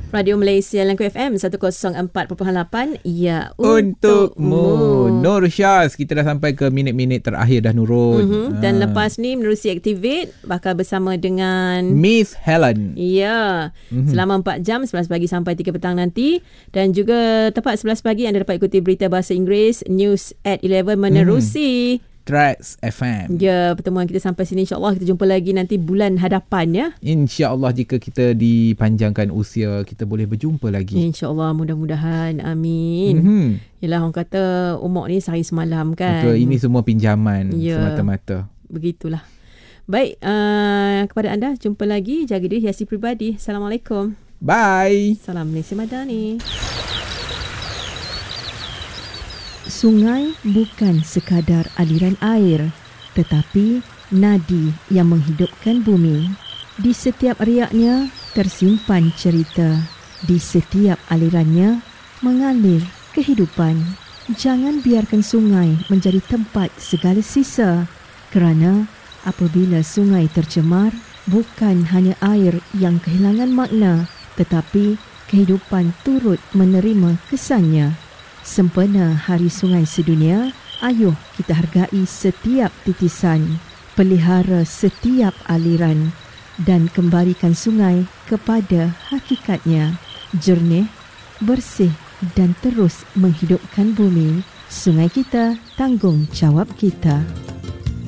Radio Malaysia Langku FM 104.8. Ya, untukmu. Nur Syaz, kita dah sampai ke minit-minit terakhir dah, Nurul. Dan lepas ni menerusi Activate bakal bersama dengan Miss Helen. Ya, selama 4 jam, 11 pagi sampai 3 petang nanti. Dan juga tepat 11 pagi anda dapat ikuti berita bahasa Inggeris News at 11 menerusi Tracks FM. Ya, pertemuan kita sampai sini. InsyaAllah kita jumpa lagi nanti bulan hadapan ya. InsyaAllah jika kita dipanjangkan usia, kita boleh berjumpa lagi. InsyaAllah, mudah-mudahan. Amin. Yelah, orang kata umur ni sehari semalam kan. Betul, ini semua pinjaman semata-mata. Begitulah. Baik, kepada anda, jumpa lagi. Jaga diri, hiasi peribadi. Assalamualaikum. Bye. Salam Malaysia Madani. Sungai bukan sekadar aliran air, tetapi nadi yang menghidupkan bumi. Di setiap riaknya tersimpan cerita. Di setiap alirannya mengalir kehidupan. Jangan biarkan sungai menjadi tempat segala sisa. Kerana apabila sungai tercemar, bukan hanya air yang kehilangan makna, tetapi kehidupan turut menerima kesannya. Sempena Hari Sungai Sedunia, ayuh kita hargai setiap titisan, pelihara setiap aliran dan kembalikan sungai kepada hakikatnya. Jernih, bersih dan terus menghidupkan bumi. Sungai kita, tanggungjawab kita.